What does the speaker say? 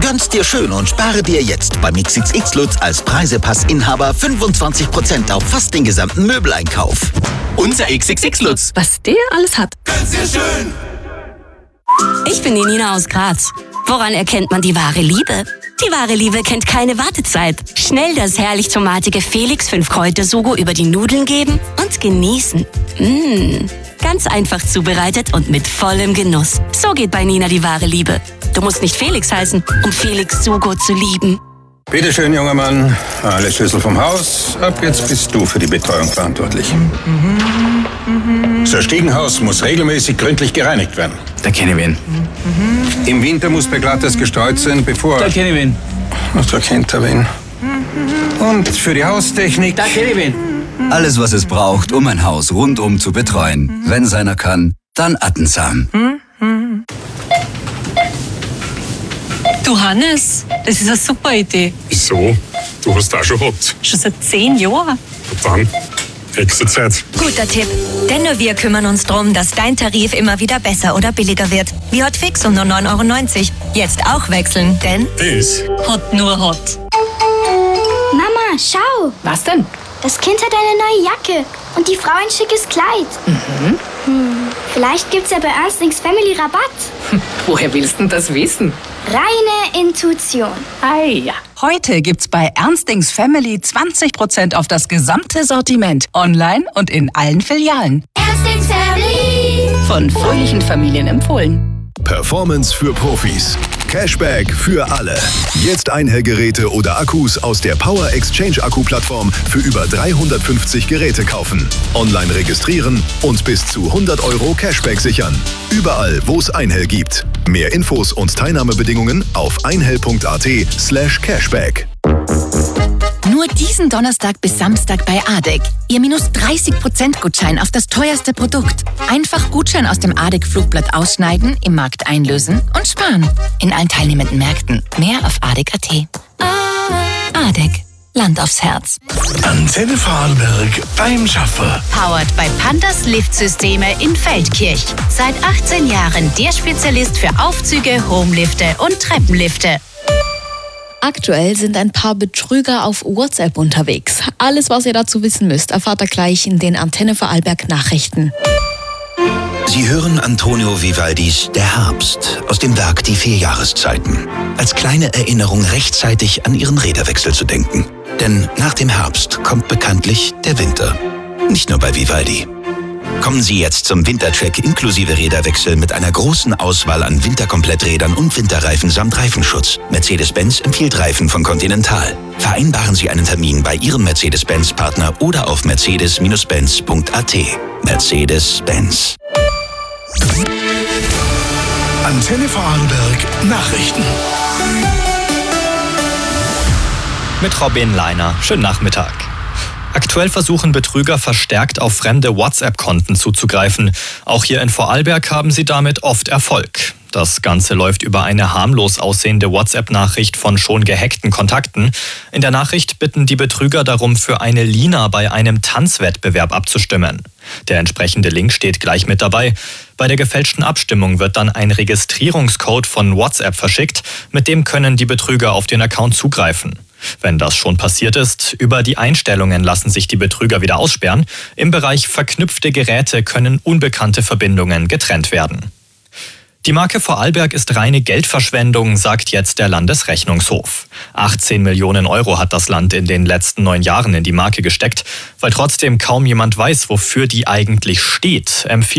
Gönn's dir schön und spare dir jetzt beim XXX Lutz als Preisepassinhaber 25% auf fast den gesamten Möbeleinkauf. Unser XXX Lutz. Was der alles hat. Gönn's dir schön! Ich bin die Nina aus Graz. Woran erkennt man die wahre Liebe? Die wahre Liebe kennt keine Wartezeit. Schnell das herrlich tomatige Felix 5-Kräuter-Sugo über die Nudeln geben und genießen. Ganz einfach zubereitet und mit vollem Genuss. So geht bei Nina die wahre Liebe. Du musst nicht Felix heißen, um Felix Sugo zu lieben. Bitte schön, junger Mann. Alle Schlüssel vom Haus. Ab jetzt bist du für die Betreuung verantwortlich. Das Stiegenhaus muss regelmäßig gründlich gereinigt werden. Da kenne ich wen. Im Winter muss Beglattes gestreut sein, bevor... Da kenne ich wen. Da kennt er wen. Und für die Haustechnik... Da kenne ich wen. Alles, was es braucht, um ein Haus rundum zu betreuen. Wenn es einer kann, dann Attensam. Du Hannes, das ist eine super Idee. Wieso? Du hast auch schon gehabt. Schon seit 10 Jahren. Und dann? Exit-Zeit. Guter Tipp. Denn nur wir kümmern uns darum, dass dein Tarif immer wieder besser oder billiger wird. Wie Hotfix um nur 9,90 €. Jetzt auch wechseln, denn... Das? Hot nur hot. Mama, schau. Was denn? Das Kind hat eine neue Jacke und die Frau ein schickes Kleid. Vielleicht gibt's ja bei Ernstings Family Rabatt. Woher willst du das wissen? Reine Intuition. Ei ja. Heute gibt's bei Ernstings Family 20% auf das gesamte Sortiment. Online und in allen Filialen. Ernstings Family. Von fröhlichen Familien empfohlen. Performance für Profis. Cashback für alle. Jetzt Einhellgeräte oder Akkus aus der Power Exchange Akku-Plattform für über 350 Geräte kaufen. Online registrieren und bis zu 100 € Cashback sichern. Überall, wo es Einhell gibt. Mehr Infos und Teilnahmebedingungen auf einhell.at/cashback. Nur diesen Donnerstag bis Samstag bei ADEC. Ihr minus 30% Gutschein auf das teuerste Produkt. Einfach Gutschein aus dem ADEC-Flugblatt ausschneiden, im Markt einlösen und sparen. In allen teilnehmenden Märkten. Mehr auf ADEC.at. ADEC. Land aufs Herz. Antenne Vorarlberg beim Schaffer. Powered by Pandas Liftsysteme in Feldkirch. Seit 18 Jahren der Spezialist für Aufzüge, Homelifte und Treppenlifte. Aktuell sind ein paar Betrüger auf WhatsApp unterwegs. Alles, was ihr dazu wissen müsst, erfahrt ihr gleich in den Antenne Vorarlberg Nachrichten. Sie hören Antonio Vivaldis Der Herbst aus dem Werk Die 4 Jahreszeiten. Als kleine Erinnerung rechtzeitig an Ihren Räderwechsel zu denken. Denn nach dem Herbst kommt bekanntlich der Winter. Nicht nur bei Vivaldi. Kommen Sie jetzt zum Wintercheck inklusive Räderwechsel mit einer großen Auswahl an Winterkompletträdern und Winterreifen samt Reifenschutz. Mercedes-Benz empfiehlt Reifen von Continental. Vereinbaren Sie einen Termin bei Ihrem Mercedes-Benz-Partner oder auf mercedes-benz.at. Mercedes-Benz. Antenne Vorarlberg Nachrichten. Mit Robin Leiner. Schönen Nachmittag. Aktuell versuchen Betrüger verstärkt auf fremde WhatsApp-Konten zuzugreifen. Auch hier in Vorarlberg haben sie damit oft Erfolg. Das Ganze läuft über eine harmlos aussehende WhatsApp-Nachricht von schon gehackten Kontakten. In der Nachricht bitten die Betrüger darum, für eine Lina bei einem Tanzwettbewerb abzustimmen. Der entsprechende Link steht gleich mit dabei. Bei der gefälschten Abstimmung wird dann ein Registrierungscode von WhatsApp verschickt. Mit dem können die Betrüger auf den Account zugreifen. Wenn das schon passiert ist, über die Einstellungen lassen sich die Betrüger wieder aussperren. Im Bereich verknüpfte Geräte können unbekannte Verbindungen getrennt werden. Die Marke Vorarlberg ist reine Geldverschwendung, sagt jetzt der Landesrechnungshof. 18 Millionen € hat das Land in den letzten 9 Jahren in die Marke gesteckt. Weil trotzdem kaum jemand weiß, wofür die eigentlich steht, empfiehlt